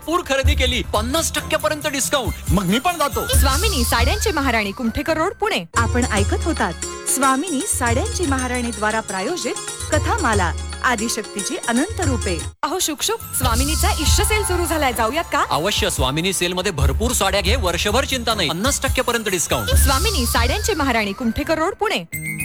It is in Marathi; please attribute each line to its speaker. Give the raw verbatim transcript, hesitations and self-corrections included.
Speaker 1: पूर खरेदी केली पन्नास टक्क्यापर्यंत डिस्काउंट.
Speaker 2: मग मी पण जातो.
Speaker 3: स्वामिनी साड्यांची महाराणी, कुमठेकर रोड, पुणे.
Speaker 4: आपण ऐकत होतात स्वामिनी साड्यांची महाराणी द्वारा प्रायोजित कथामाला आदिशक्तीची अनंत रूपे.
Speaker 3: अहो शुकशुक, स्वामिनीचा इष्ट सेल सुरू झालाय, जाऊयात का?
Speaker 1: अवश्य. स्वामिनी सेल मध्ये भरपूर साड्या घे, वर्षभर चिंता नाही. पन्नास टक्क्यापर्यंत डिस्काउंट.
Speaker 3: स्वामिनी साड्यांची महाराणी, कुमठेकर रोड, पुणे.